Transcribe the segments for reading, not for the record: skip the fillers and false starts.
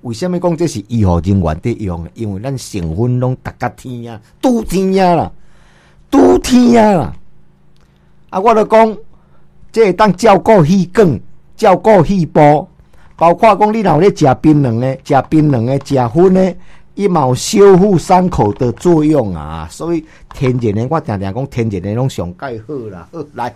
为什么讲这是医护人员在用的？因为咱成分拢达甲天啊，拄天啊啦，拄天啊啦。啊，我就讲，这会当照顾气管、照顾气部，包括讲你若有咧食槟榔的、食槟榔的、食薰的，伊嘛有修复伤口的作用啊。所以天然的，我常常讲天然的拢上介好啦。好，来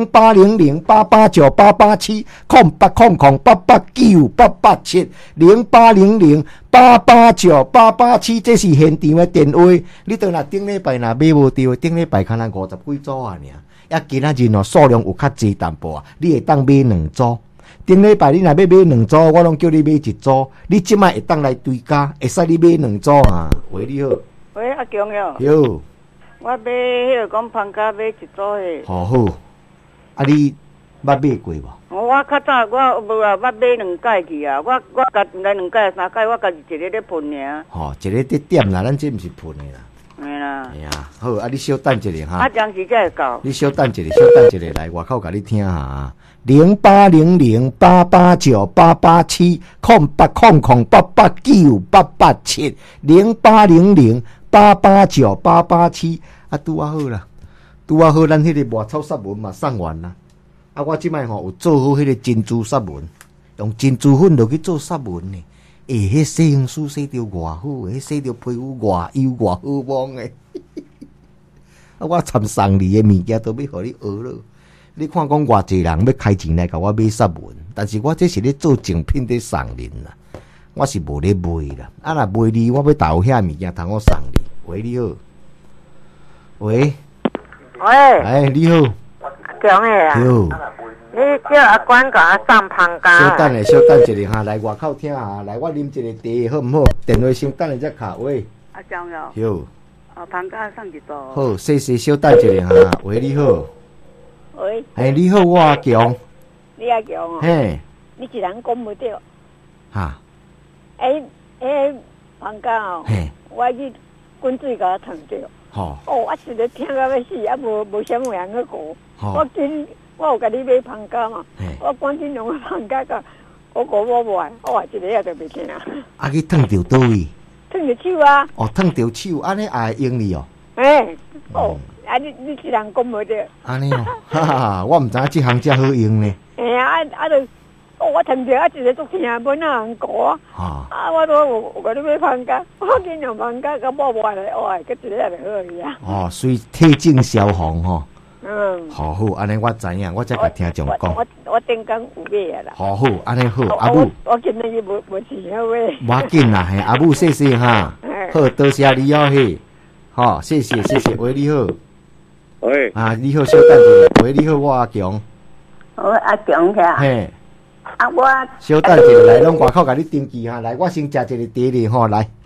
08008898898878870800889887，这是现场的电话。你倒若顶礼拜若买无着，顶礼拜可能50几组啊尔。也今仔日数量有较济淡薄啊，你会当买2组。顶礼拜你若要买2组，我拢叫你买1组。你即摆会当来追加，会使你买2组啊。喂，你好。 喂，阿强哟。 哟。 我买迄个讲芳家买1组诶。 好好。啊，你捌买过无？ 我较早我无啊，捌买2届去啊。我家来2届3届，我家己一个咧喷尔。 吼，一个在点啦，咱这毋是喷的啦。 嘿啦。 哎呀，好，啊，你稍等一下哈。 啊，暂时才会到。 你稍等一下，来外口甲你听下。0800889887080088898887啊，拄啊好啦，拄啊好，咱迄个外草杀蚊嘛送完啦。啊，我即摆吼有做好迄个珍珠杀蚊，用珍珠粉落去做杀蚊呢。迄洗香水洗着偌好，迄洗着皮肤偌油偌好望诶。啊，我参送你诶物件都要互你学咯。你看讲偌济人要开钱来甲我买杀蚊，但是我这是咧做精品咧送恁啦，我是无咧卖啦。啊，若卖你，我要投遐物件通我送你。喂，你好。喂。 喂。 哎，你好。 强诶啊。 好。 你叫阿管甲我送芳家。 稍等一下哈，来外口听下，来我啉一个茶好毋好？电话先等下才卡。喂。 阿强哟。 好。 芳家送1组。 好，谢谢，稍等一下哈。喂，你好。 喂。 哎，你好，我阿强。 你阿强哦。 嘿。 你一人讲袂着。 哈。 芳家哦。 嘿。 我去滚水甲我烫着。 吼。 哦，我实在听到要死，啊无啥物人去顾。 吼。 我有甲你买芳家嘛，我赶紧用芳家甲我买，我话一个也都袂听。 啊，去烫着倒位？ 烫着手啊。 哦，烫着手，安尼也会用哩哦。 啊你一人讲无着。 安尼哦，哈哈，我毋知影即项遮好用呢。 我烫着一个足听，无哪人顾啊。我都有甲你买芳家，我紧用芳家甲买来，哇，佮一个也就好去啊。 哦，所以体净消防吼。好，安尼我知影，我才甲听众讲。 我顶工有买啊啦。 好，安尼好，阿母。 我今日无钱要买。 无要紧啦，嘿，阿母谢谢哈。好，多谢你哦嘿。好，谢谢。喂，你好。 喂。 啊，你好，稍等一下。喂，你好，我阿强。 阿强个。 嘿。 我。 稍等一下，来，拢外口甲你登记哈，来，我先食一个茶哩吼，来。